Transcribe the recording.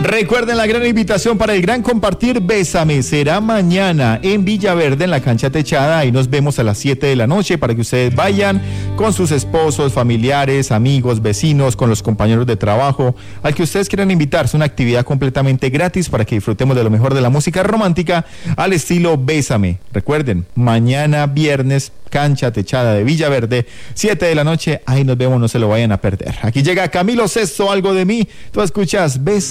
Recuerden la gran invitación para el gran compartir Bésame. Será mañana en Villaverde, en la cancha techada. Ahí nos vemos a las 7 de la noche para que ustedes vayan con sus esposos, familiares, amigos, vecinos, con los compañeros de trabajo, al que ustedes quieran invitar. Es una actividad completamente gratis para que disfrutemos de lo mejor de la música romántica al estilo Bésame. Recuerden, mañana viernes, cancha techada de Villaverde, 7 de la noche. Ahí nos vemos, no se lo vayan a perder. Aquí llega Camilo Sesto, Algo de mí. Tú escuchas Bésame.